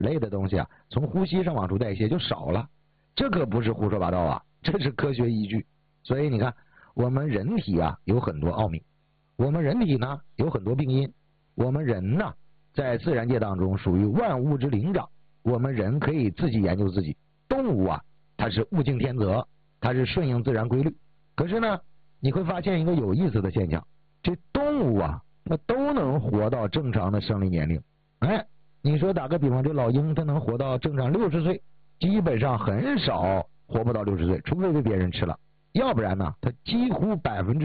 类的东西啊，从呼吸上往出代谢就少了。这可不是胡说八道啊，这是科学依据。所以你看，我们人体啊有很多奥秘，我们人体呢有很多病因，我们人呢在自然界当中属于万物之灵长，我们人可以自己研究自己。动物啊，它是物竞天择，它是顺应自然规律。可是呢，你会发现一个有意思的现象，这动物啊，它都能活到正常的生理年龄。哎，你说打个比方，这老鹰它能活到正常60岁，基本上很少活不到60岁，除非被别人吃了，要不然呢，它几乎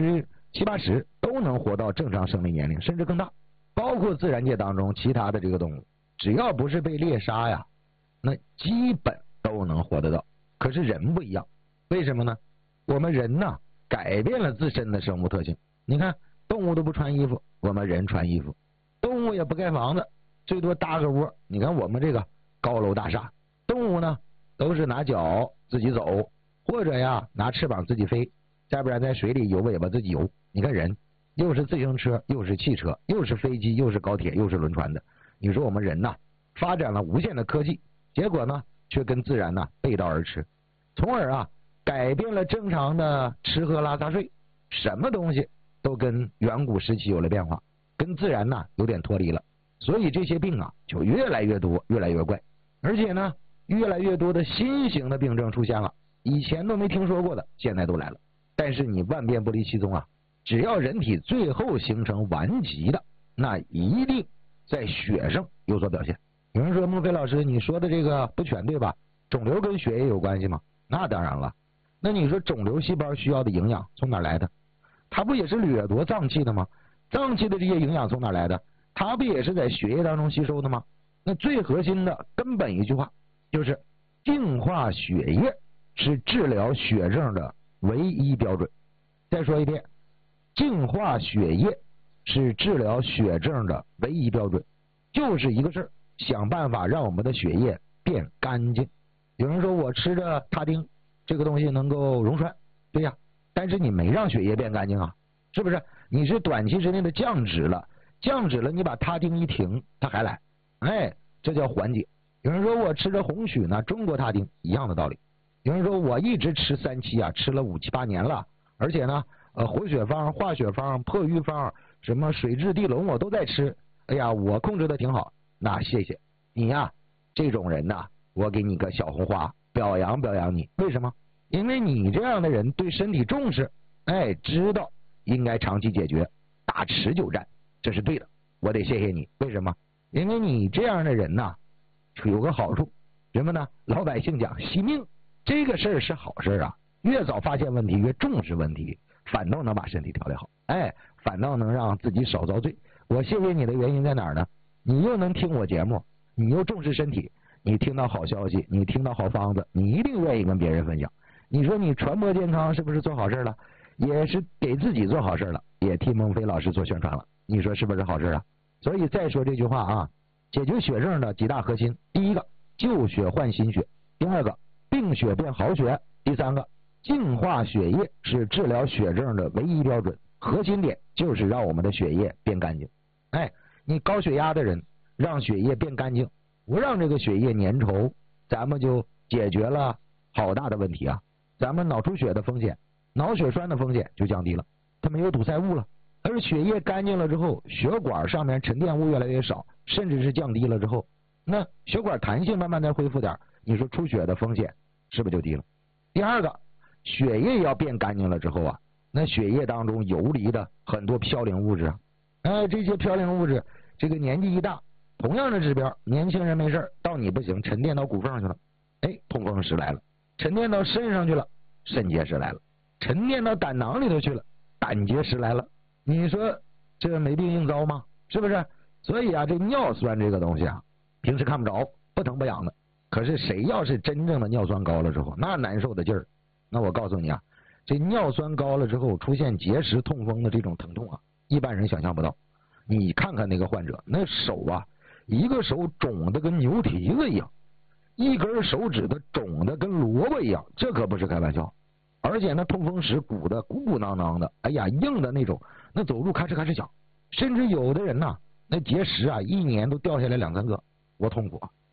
70%、80%都能活到正常生理年龄，甚至更大。包括自然界当中其他的这个动物，只要不是被猎杀呀，那基本都能活得到。可是人不一样，为什么呢？我们人呢改变了自身的生物特性。你看动物都不穿衣服，我们人穿衣服；动物也不盖房子，最多搭个窝。你看我们这个高楼大厦，动物呢都是拿脚自己走，或者呀拿翅膀自己飞，再不然在水里游尾巴自己游。你看人又是自行车，又是汽车，又是飞机，又是高铁，又是轮船的。你说我们人呐发展了无限的科技，结果呢却跟自然呢背道而驰，从而啊改变了正常的吃喝拉撒睡，什么东西都跟远古时期有了变化，跟自然呢有点脱离了。所以这些病啊就越来越多，越来越怪，而且呢越来越多的新型的病症出现了，以前都没听说过的现在都来了。但是你万变不离其宗啊，只要人体最后形成顽疾的，那一定在血上有所表现。有人说孟非老师你说的这个不全对吧？肿瘤跟血液有关系吗？那当然了。那你说肿瘤细胞需要的营养从哪来的？它不也是掠夺脏器的吗？脏器的这些营养从哪来的？它不也是在血液当中吸收的吗？那最核心的根本一句话就是净化血液是治疗血症的唯一标准。再说一遍，净化血液是治疗血症的唯一标准，就是一个事儿，想办法让我们的血液变干净。有人说我吃着他汀这个东西能够溶栓，对呀，但是你没让血液变干净啊，是不是？你是短期之内的降脂了，你把他汀一停，它还来，哎，这叫缓解。有人说我吃着红曲呢，中国他汀一样的道理。有人说我一直吃3期啊，吃了5、7、8年了，而且呢活血方、化血方、破瘀方，什么水质地龙我都在吃，哎呀我控制的挺好。那谢谢你呀，这种人呐，我给你个小红花，表扬表扬你。为什么？因为你这样的人对身体重视，哎，知道应该长期解决，打持久战，这是对的，我得谢谢你。为什么？因为你这样的人呐有个好处什么呢？老百姓讲惜命，这个事儿是好事啊，越早发现问题，越重视问题，反倒能把身体调理好，哎，反倒能让自己少遭罪。我谢谢你的原因在哪儿呢？你又能听我节目，你又重视身体，你听到好消息，你听到好方子，你一定愿意跟别人分享。你说你传播健康是不是做好事了？也是给自己做好事了，也替孟非老师做宣传了。你说是不是好事啊？所以再说这句话啊，解决血症的几大核心：第一个，旧血换新血；第二个，病血变好血；第三个，净化血液是治疗血症的唯一标准。核心点就是让我们的血液变干净。哎，你高血压的人让血液变干净，不让这个血液粘稠，咱们就解决了好大的问题啊！咱们脑出血的风险、脑血栓的风险就降低了，它没有堵塞物了。而血液干净了之后，血管上面沉淀物越来越少，甚至是降低了之后，那血管弹性慢慢再恢复点，你说出血的风险是不是就低了？第二个，血液要变干净了之后啊，那血液当中游离的很多嘌呤物质啊，这些嘌呤物质，这个年纪一大，同样的指标，年轻人没事到你不行，沉淀到骨缝去了，哎，痛风石来了；沉淀到肾上去了，肾结石来了；沉淀到胆囊里头去了，胆结石来了。你说这没病硬糟吗？是不是？所以啊，这尿酸这个东西啊，平时看不着，不疼不痒的。可是谁要是真正的尿酸高了之后，那难受的劲儿，那我告诉你啊，这尿酸高了之后出现结石、痛风的这种疼痛啊，一般人想象不到。你看看那个患者，那手啊，一个手肿的跟牛蹄子一样，一根手指头肿的跟萝卜一样，这可不是开玩笑。而且那痛风石鼓的鼓鼓囊囊的，哎呀，硬的那种，那走路咔哧咔哧响，甚至有的人呐，那结石啊，1年都掉下来2、3个，多痛苦啊！